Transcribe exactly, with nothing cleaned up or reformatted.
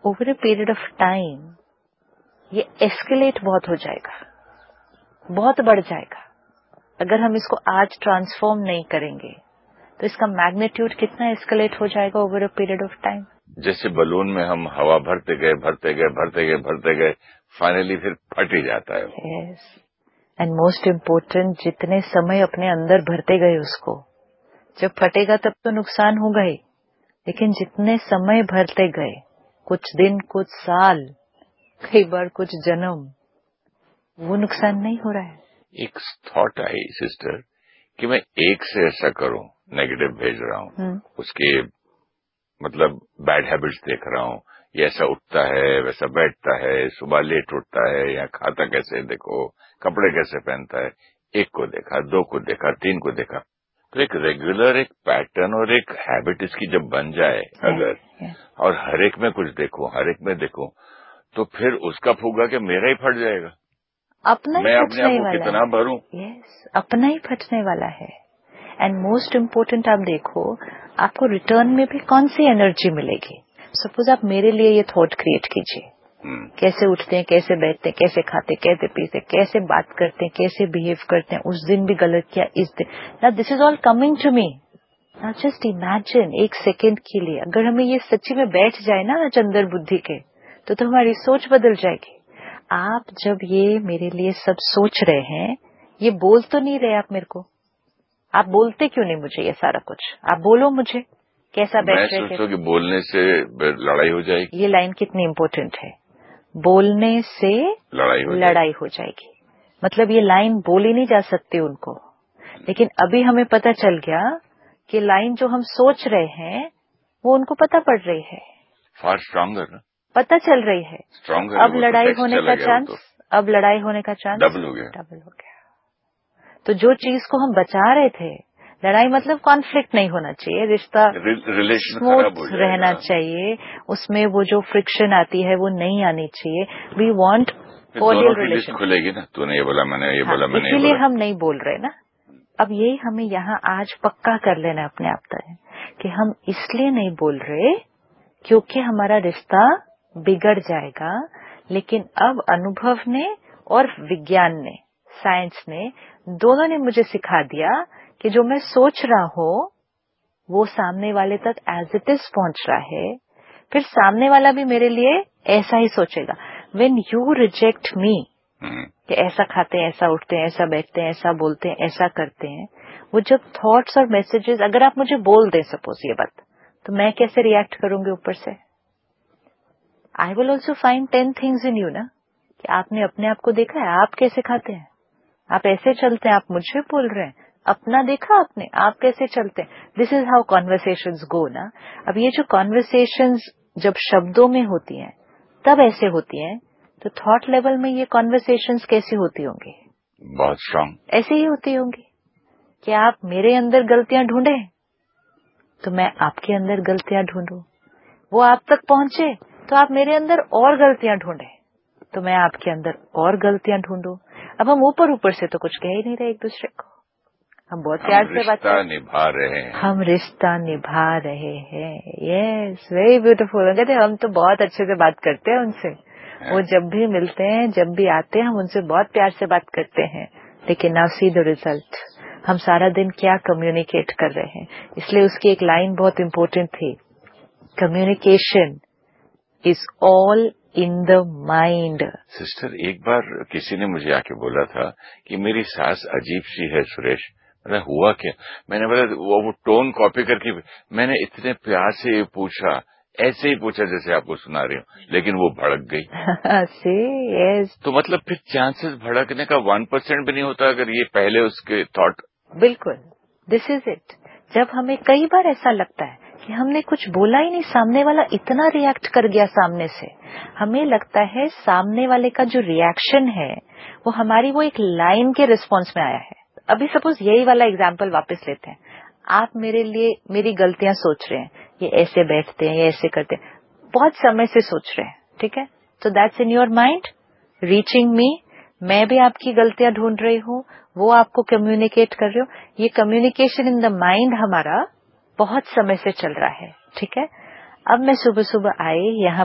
Over a period of time ये escalate बहुत हो जाएगा, बहुत बढ़ जाएगा। अगर हम इसको आज ट्रांसफॉर्म नहीं करेंगे तो इसका मैग्नीट्यूड कितना एस्केलेट हो जाएगा over a period of time. जैसे बलून में हम हवा भरते गए भरते गए भरते गए भरते गए, फाइनली फिर फट ही जाता है। यस, एंड मोस्ट इम्पोर्टेंट, जितने समय अपने अंदर भरते गए उसको, जब फटेगा तब तो नुकसान होगा ही, लेकिन जितने समय भरते गए, कुछ दिन, कुछ साल, कई बार कुछ जन्म, वो नुकसान नहीं हो रहा है। एक थॉट आई सिस्टर कि मैं एक से ऐसा करूं, नेगेटिव भेज रहा हूं, उसके मतलब बैड हैबिट्स देख रहा हूं, ये ऐसा उठता है वैसा बैठता है, सुबह लेट उठता है, या खाता कैसे देखो, कपड़े कैसे पहनता है। एक को देखा, दो को देखा, तीन को देखा, तो एक रेगुलर एक पैटर्न और एक हैबिट इसकी जब बन जाए अगर, और हर एक में कुछ देखो, हर एक में देखो, तो फिर उसका फूगा कि मेरा ही फट जाएगा। अपना ही मैं अपने फटने आप को वाला कितना है। भरूं। यस, अपना ही फटने वाला है। एंड मोस्ट इम्पोर्टेंट, आप देखो आपको रिटर्न में भी कौन सी एनर्जी मिलेगी। सपोज आप मेरे लिए ये थॉट क्रिएट कीजिए, कैसे उठते हैं, कैसे बैठते हैं, कैसे खाते, कैसे पीते, कैसे बात करते हैं, कैसे बिहेव करते हैं, उस दिन भी गलत किया, इस दिन, ना this is all coming to me. Now just imagine एक सेकेंड के लिए, अगर हमें ये सच्ची में बैठ जाए ना आज अंदर बुद्धि के, तो तो हमारी सोच बदल जाएगी। आप जब ये मेरे लिए सब सोच रहे हैं, ये बोल तो नहीं रहे आप मेरे को, आप बोलते क्यों नहीं मुझे ये सारा कुछ, आप बोलो मुझे कैसा बैठ रहे। मैं सोचता हूं कि बोलने से लड़ाई हो जाएगी। ये लाइन कितनी इम्पोर्टेंट है, बोलने से लड़ाई हो लड़ाई हो जाएगी। मतलब ये लाइन बोली नहीं जा सकती उनको, लेकिन अभी हमें पता चल गया कि लाइन जो हम सोच रहे हैं वो उनको पता पड़ रही है, फार स्ट्रांगर, पता चल रही है। स्ट्रांगर। अब लड़ाई होने का चांस, अब लड़ाई होने का चांस डबल हो गया, डबल हो गया। तो जो चीज को हम बचा रहे थे, लड़ाई मतलब कॉन्फ्लिक्ट नहीं होना चाहिए, रिश्ता रिलेशन स्मूथ रहना चाहिए, उसमें वो जो फ्रिक्शन आती है वो नहीं आनी चाहिए। We want cordial relation. खुलेगी ना, तूने ये बोला मैंने ये बोला मैंने, इसीलिए हम नहीं बोल रहे ना। अब यही हमें यहाँ आज पक्का कर लेना अपने आप तक कि हम इसलिए नहीं बोल रहे क्योंकि हमारा रिश्ता बिगड़ जाएगा। लेकिन अब अनुभव ने और विज्ञान ने, साइंस ने, दोनों ने मुझे सिखा दिया कि जो मैं सोच रहा हूँ वो सामने वाले तक एज इट इज पहुंच रहा है, फिर सामने वाला भी मेरे लिए ऐसा ही सोचेगा। व्हेन यू रिजेक्ट मी कि ऐसा खाते हैं, ऐसा उठते हैं, ऐसा बैठते हैं, ऐसा बोलते हैं, ऐसा करते हैं, वो जब थॉट्स और मैसेजेस, अगर आप मुझे बोल दें सपोज ये बात, तो मैं कैसे रिएक्ट करूंगी ऊपर से। I will also find ten things in you ना, कि आपने अपने आप को देखा है, आप कैसे खाते हैं, आप ऐसे चलते हैं, आप मुझे बोल रहे हैं, अपना देखा आपने, आप कैसे चलते हैं। दिस इज हाउ कॉन्वर्सेशंस गो ना। अब ये जो कॉन्वर्सेशंस जब शब्दों में होती हैं तब ऐसे होती हैं, तो थॉट लेवल में ये कॉन्वर्सेशंस कैसी होती होंगी, बहुत स्ट्रांग ऐसे ही होती होंगी कि आप मेरे अंदर गलतियां ढूंढे तो मैं आपके अंदर गलतियां ढूंढूं, वो आप तक पहुंचे तो आप मेरे अंदर और गलतियां ढूंढे तो मैं आपके अंदर और गलतियां ढूंढूं। अब हम ऊपर ऊपर से तो कुछ कह ही नहीं रहे एक दूसरे को, हम बहुत प्यार से बात कर निभा रहे हैं, हम रिश्ता निभा रहे हैं। Yes, very beautiful. कहते हम तो बहुत अच्छे से बात करते हैं उनसे, वो जब भी मिलते हैं, जब भी आते हैं, हम उनसे बहुत प्यार से बात करते हैं। लेकिन नाउ सी द रिजल्ट, हम सारा दिन क्या कम्युनिकेट कर रहे हैं। इसलिए उसकी एक लाइन बहुत इम्पोर्टेंट थी, communication is all in the mind. Sister, एक बार किसी ने मुझे आके बोला था कि मेरी सास अजीब सी है सुरेश। मैंने हुआ क्या? मैंने बोला वो, वो टोन कॉपी करके मैंने इतने प्यार से पूछा, ऐसे ही पूछा जैसे आपको सुना रही हूँ, लेकिन वो भड़क गई। से yes. तो मतलब फिर चांसेस भड़कने का वन परसेंट भी नहीं होता अगर ये पहले उसके थॉट। बिल्कुल, दिस इज इट। जब हमें कई बार ऐसा लगता है कि हमने कुछ बोला ही नहीं, सामने वाला इतना रिएक्ट कर गया सामने से, हमें लगता है सामने वाले का जो रिएक्शन है वो हमारी वो एक लाइन के रिस्पॉन्स में आया है। अभी सपोज यही वाला एग्जाम्पल वापस लेते हैं, आप मेरे लिए मेरी गलतियां सोच रहे हैं, ये ऐसे बैठते हैं, ये ऐसे करते हैं, बहुत समय से सोच रहे हैं, ठीक है, तो that's in your mind reaching me. मैं भी आपकी गलतियां ढूंढ रही हूँ, वो आपको कम्युनिकेट कर रहे हो, ये कम्युनिकेशन इन द माइंड हमारा बहुत समय से चल रहा है, ठीक है। अब मैं सुबह सुबह आई यहाँ